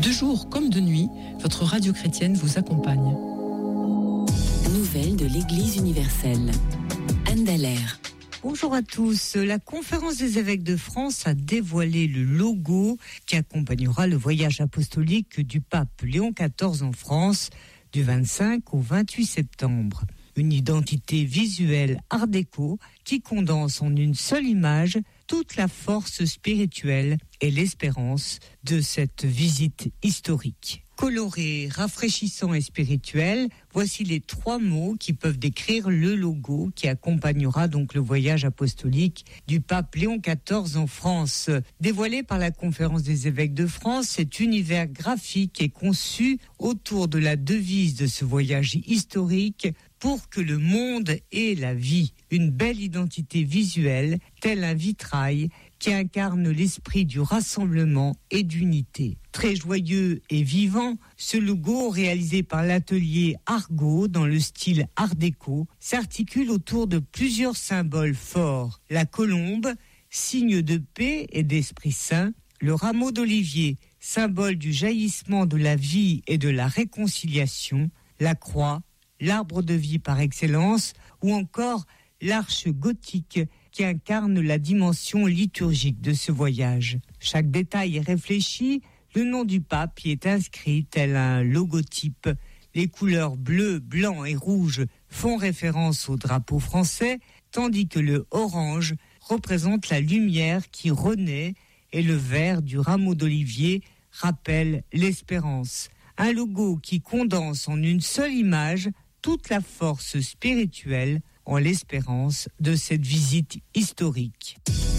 De jour comme de nuit, votre radio chrétienne vous accompagne. Nouvelles de l'Église universelle. Anne Dallaire. Bonjour à tous. La Conférence des évêques de France a dévoilé le logo qui accompagnera le voyage apostolique du pape Léon XIV en France du 25 au 28 septembre. Une identité visuelle art déco qui condense en une seule image toute la force spirituelle et l'espérance de cette visite historique. Coloré, rafraîchissant et spirituel, voici les 3 mots qui peuvent décrire le logo qui accompagnera donc le voyage apostolique du pape Léon XIV en France. Dévoilé par la Conférence des évêques de France, cet univers graphique est conçu autour de la devise de ce voyage historique pour que le monde ait la vie. Une belle identité visuelle, tel un vitrail qui incarne l'esprit du rassemblement et d'unité. Très joyeux et vivant, ce logo réalisé par l'atelier Argo dans le style art déco s'articule autour de plusieurs symboles forts. La colombe, signe de paix et d'esprit saint, le rameau d'olivier, symbole du jaillissement de la vie et de la réconciliation, la croix, l'arbre de vie par excellence, ou encore l'arche gothique qui incarne la dimension liturgique de ce voyage. Chaque détail est réfléchi, le nom du pape y est inscrit tel un logotype. Les couleurs bleu, blanc et rouge font référence au drapeau français, tandis que le orange représente la lumière qui renaît et le vert du rameau d'olivier rappelle l'espérance. Un logo qui condense en une seule image toute la force spirituelle en l'espérance de cette visite historique.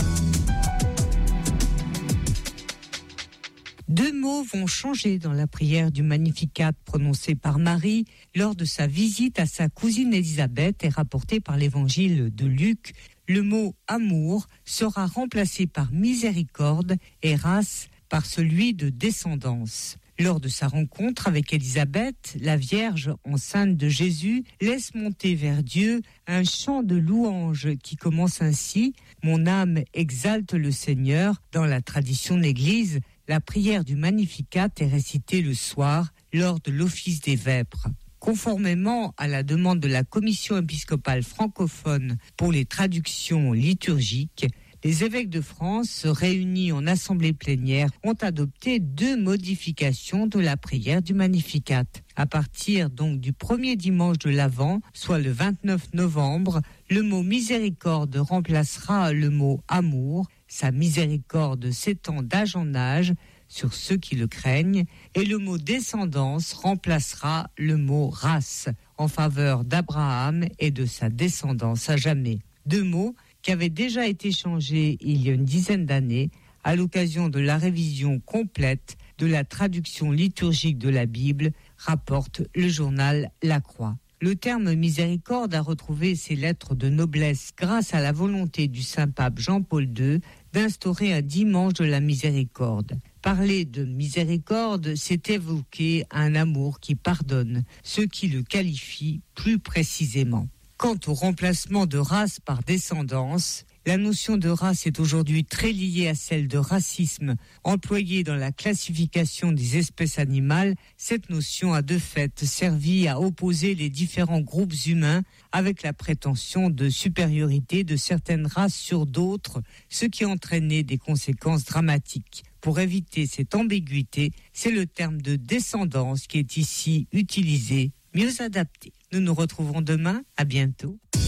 2 mots vont changer dans la prière du Magnificat prononcée par Marie lors de sa visite à sa cousine Élisabeth et rapportée par l'évangile de Luc. Le mot amour sera remplacé par miséricorde et race par celui de descendance. Lors de sa rencontre avec Élisabeth, la Vierge enceinte de Jésus laisse monter vers Dieu un chant de louange qui commence ainsi « Mon âme exalte le Seigneur ». Dans la tradition de l'Église, la prière du Magnificat est récitée le soir lors de l'office des vêpres. Conformément à la demande de la Commission épiscopale francophone pour les traductions liturgiques, les évêques de France, réunis en assemblée plénière, ont adopté 2 modifications de la prière du Magnificat. À partir donc du premier dimanche de l'Avent, soit le 29 novembre, le mot miséricorde remplacera le mot amour. Sa miséricorde s'étend d'âge en âge sur ceux qui le craignent, et le mot descendance remplacera le mot race en faveur d'Abraham et de sa descendance à jamais. 2 mots qui avait déjà été changé il y a une dizaine d'années à l'occasion de la révision complète de la traduction liturgique de la Bible, rapporte le journal La Croix. Le terme miséricorde a retrouvé ses lettres de noblesse grâce à la volonté du Saint-Pape Jean-Paul II d'instaurer un dimanche de la miséricorde. Parler de miséricorde, c'est évoquer un amour qui pardonne, ce qui le qualifie plus précisément. Quant au remplacement de race par descendance, la notion de race est aujourd'hui très liée à celle de racisme employée dans la classification des espèces animales. Cette notion a de fait servi à opposer les différents groupes humains avec la prétention de supériorité de certaines races sur d'autres, ce qui entraînait des conséquences dramatiques. Pour éviter cette ambiguïté, c'est le terme de descendance qui est ici utilisé, mieux adapté. Nous nous retrouvons demain, à bientôt.